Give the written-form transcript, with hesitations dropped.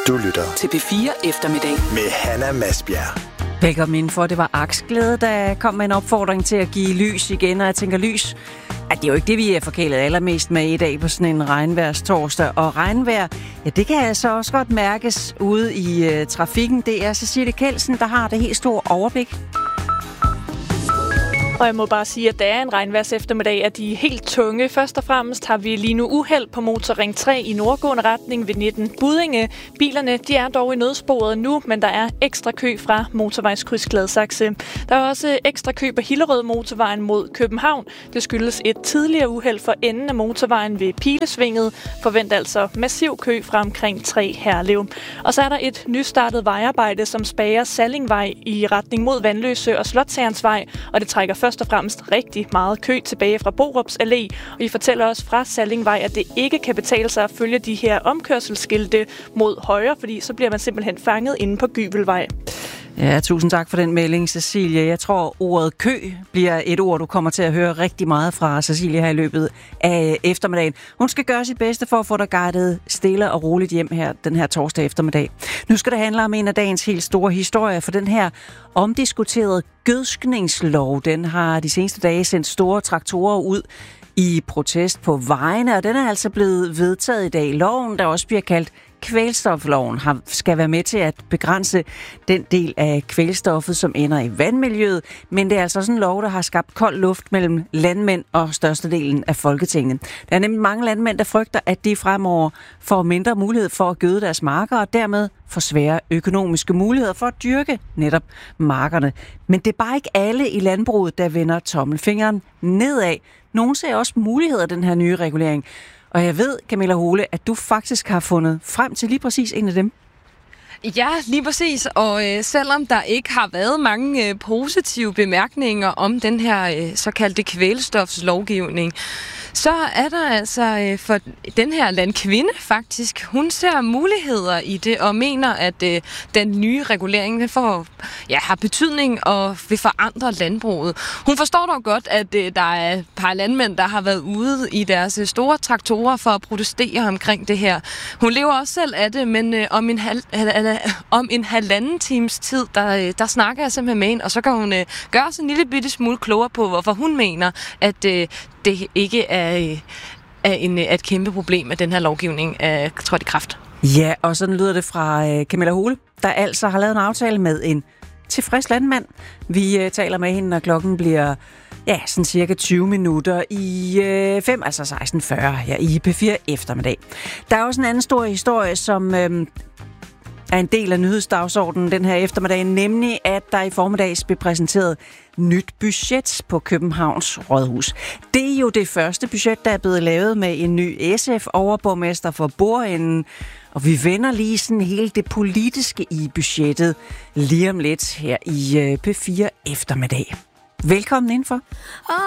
Du lytter til P4 Eftermiddag med Hanna Masbjerg. Velkommen indenfor. Det var Aksglæde, der kom med en opfordring til at give lys igen, og jeg tænker lys. At det er jo ikke det, vi er forkælet allermest med i dag på sådan en regnvejrstorsdag. Og regnvejr, ja, det kan altså også godt mærkes ude i trafikken. Det er Cecilie Kjeldsen, der har det helt store overblik. Og jeg må bare sige, at der er en regnværs eftermiddag, at de er helt tunge. Først og fremmest har vi lige nu uheld på motorring 3 i nordgående retning ved 19 Buddinge. Bilerne de er dog i nødsporet nu, men der er ekstra kø fra motorvejskryds Gladsaxe. Der er også ekstra kø på Hillerød motorvejen mod København. Det skyldes et tidligere uheld for enden af motorvejen ved Pilesvinget. Forvent altså massiv kø fra omkring 3 Herlev. Og så er der et nystartet vejarbejde, som spærrer Sallingvej i retning mod Vandløse og Slotsherrensvej, og det trækker først og fremmest rigtig meget kø tilbage fra Borups Allé, og I fortæller os fra Sallingvej, at det ikke kan betale sig at følge de her omkørselsskilte mod højre, fordi så bliver man simpelthen fanget inde på Gyvelvej. Ja, tusind tak for den melding, Cecilie. Jeg tror, ordet kø bliver et ord, du kommer til at høre rigtig meget fra Cecilie her i løbet af eftermiddagen. Hun skal gøre sit bedste for at få dig guidet stille og roligt hjem her den her torsdag eftermiddag. Nu skal det handle om en af dagens helt store historier, for den her omdiskuterede gødskningslov, den har de seneste dage sendt store traktorer ud i protest på vejene, og den er altså blevet vedtaget i dag. Loven, der også bliver kaldt kvælstofloven, skal være med til at begrænse den del af kvælstoffet, som ender i vandmiljøet, men det er altså sådan en lov, der har skabt kold luft mellem landmænd og størstedelen af Folketinget. Der er nemlig mange landmænd, der frygter, at de fremover får mindre mulighed for at gøde deres marker, og dermed får svære økonomiske muligheder for at dyrke netop markerne. Men det er bare ikke alle i landbruget, der vender tommelfingeren nedad. Nogle ser også muligheder af den her nye regulering. Og jeg ved, Camilla Hole, at du faktisk har fundet frem til lige præcis en af dem. Ja, lige præcis. Og selvom der ikke har været mange positive bemærkninger om den her såkaldte kvælstofslovgivning, så er der altså for den her landkvinde faktisk, hun ser muligheder i det og mener, at den nye regulering har betydning og vil forandre landbruget. Hun forstår dog godt, at der er et par landmænd, der har været ude i deres store traktorer for at protestere omkring det her. Hun lever også selv af det, men om en halvanden times tid, der snakker jeg simpelthen med hende, og så kan hun gøre sig en lille bitte smule klogere på, hvorfor hun mener, at det ikke er et kæmpe problem, at den her lovgivning er trådt i kraft. Ja, og sådan lyder det fra Camilla Hole, der altså har lavet en aftale med en tilfreds landmand. Vi taler med hende, når klokken bliver sådan cirka 20 minutter i 5, altså 16.40 her i P4 eftermiddag. Der er også en anden stor historie, som er en del af nyhedsdagsordenen den her eftermiddag, nemlig at der i formiddags blev præsenteret nyt budget på Københavns Rådhus. Det er jo det første budget, der er blevet lavet med en ny SF-overborgmester for bordenden, og vi vender lige sådan hele det politiske i budgettet lige om lidt her i P4 eftermiddag. Velkommen indenfor.